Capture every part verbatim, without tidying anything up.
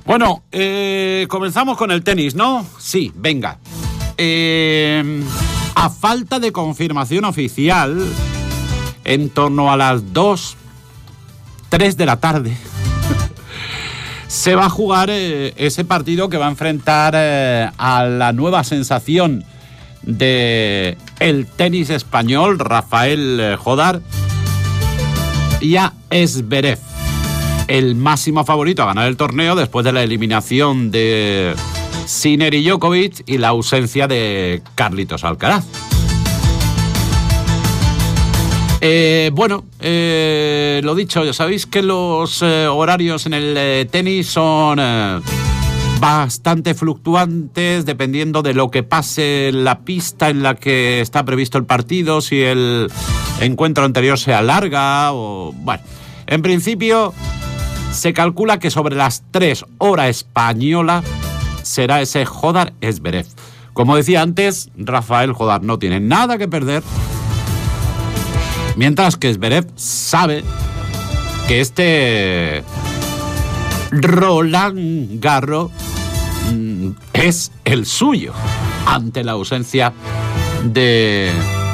Bueno, eh, comenzamos con el tenis, ¿no? Sí, venga. Eh, a falta de confirmación oficial, en torno a las dos, tres de la tarde, se va a jugar eh, ese partido que va a enfrentar eh, a la nueva sensación de el tenis español, Rafael Jodar, y a Zverev, el máximo favorito a ganar el torneo después de la eliminación de Sinner y Djokovic y la ausencia de Carlitos Alcaraz. Eh, bueno, eh, lo dicho, ya sabéis que los eh, horarios en el eh, tenis son eh, bastante fluctuantes dependiendo de lo que pase en la pista en la que está previsto el partido, si el encuentro anterior se alarga o... Bueno, en principio se calcula que sobre las tres hora española será ese Jodar-Zverev. Como decía antes, Rafael Jodar no tiene nada que perder, mientras que Zverev sabe que este Roland Garros mm, es el suyo ante la ausencia de,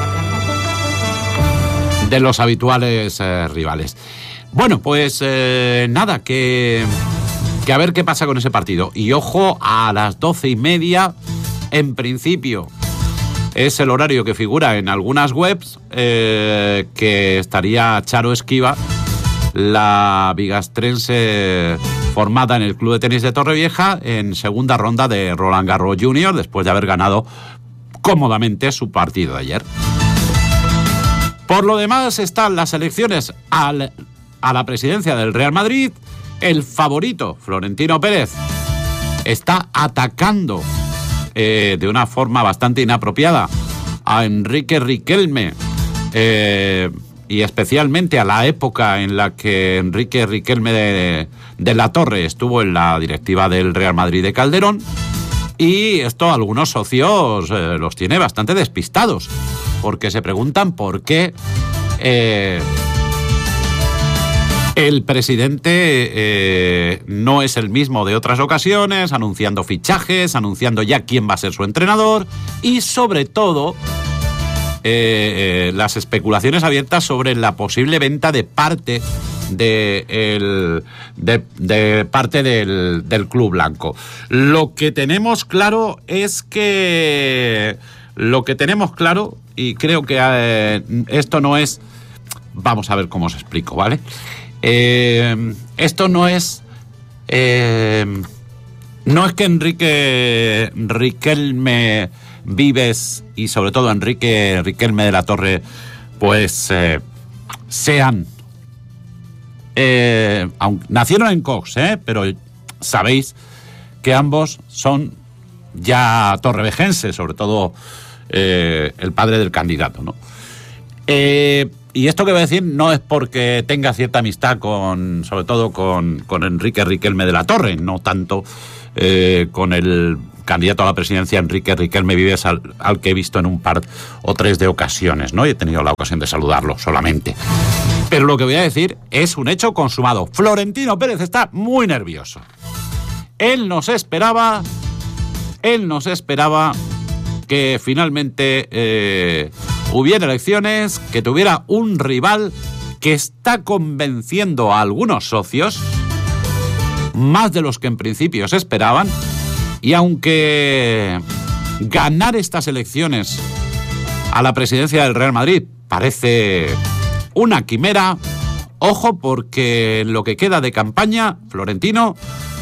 de los habituales eh, rivales. Bueno, pues eh, nada, que, que a ver qué pasa con ese partido. Y ojo, a las doce y media, en principio, es el horario que figura en algunas webs, eh, que estaría Charo Esquiva, la bigastrense formada en el Club de Tenis de Torrevieja, en segunda ronda de Roland Garros Junior, después de haber ganado cómodamente su partido de ayer. Por lo demás, están las elecciones al... a la presidencia del Real Madrid. El favorito, Florentino Pérez, está atacando eh, de una forma bastante inapropiada a Enrique Riquelme, eh, y especialmente a la época en la que Enrique Riquelme de, de la Torre estuvo en la directiva del Real Madrid de Calderón, y esto a algunos socios eh, los tiene bastante despistados, porque se preguntan por qué eh, el presidente eh, no es el mismo de otras ocasiones, anunciando fichajes, anunciando ya quién va a ser su entrenador y, sobre todo, eh, eh, las especulaciones abiertas sobre la posible venta de parte de, el, de, de parte del, del Club Blanco. Lo que tenemos claro es que... Lo que tenemos claro, y creo que eh, esto no es... Vamos a ver cómo os explico, ¿vale? Eh, esto no es eh, no es que Enrique Riquelme Vives y sobre todo Enrique Riquelme de la Torre pues eh, sean eh, aunque nacieron en Cox, eh, pero sabéis que ambos son ya torrevejenses, sobre todo eh, el padre del candidato, ¿no? Eh, Y esto que voy a decir no es porque tenga cierta amistad con, sobre todo con, con Enrique Riquelme de la Torre, no tanto eh, con el candidato a la presidencia Enrique Riquelme Vives, al, al que he visto en un par o tres de ocasiones, ¿no? Y he tenido la ocasión de saludarlo solamente. Pero lo que voy a decir es un hecho consumado. Florentino Pérez está muy nervioso. Él nos esperaba, él nos esperaba que finalmente eh, hubiera elecciones, que tuviera un rival que está convenciendo a algunos socios, más de los que en principio se esperaban, y aunque ganar estas elecciones a la presidencia del Real Madrid parece una quimera, ojo, porque en lo que queda de campaña, Florentino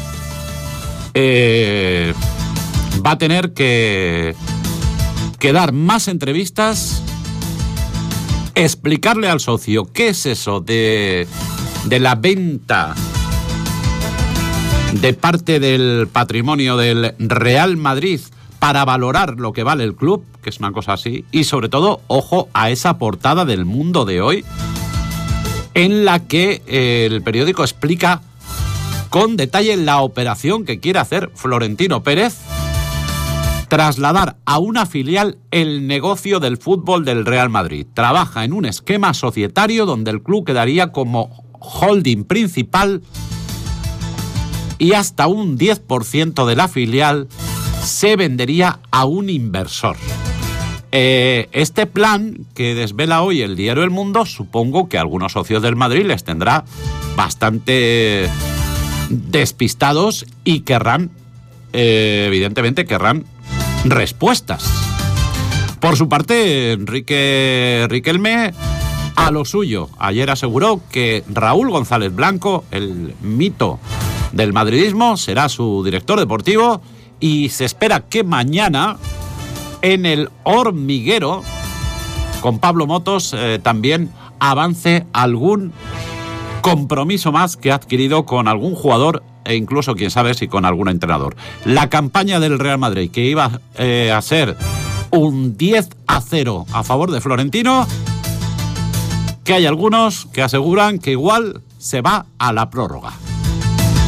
eh, va a tener que que dar más entrevistas, explicarle al socio qué es eso de, de la venta de parte del patrimonio del Real Madrid para valorar lo que vale el club, que es una cosa así, y sobre todo, ojo a esa portada del Mundo de hoy, en la que eh, el periódico explica con detalle la operación que quiere hacer Florentino Pérez: trasladar a una filial el negocio del fútbol del Real Madrid. Trabaja en un esquema societario donde el club quedaría como holding principal y hasta un diez por ciento de la filial se vendería a un inversor. Eh, este plan que desvela hoy el diario El Mundo, supongo que a algunos socios del Madrid les tendrá bastante despistados y querrán, eh, evidentemente querrán respuestas. Por su parte, Enrique Riquelme a lo suyo. Ayer aseguró que Raúl González Blanco, el mito del madridismo, será su director deportivo y se espera que mañana en el Hormiguero, con Pablo Motos, eh, también avance algún compromiso más que ha adquirido con algún jugador e incluso, quién sabe, si con algún entrenador. La campaña del Real Madrid, que iba eh, a ser un diez a cero a favor de Florentino, que hay algunos que aseguran que igual se va a la prórroga.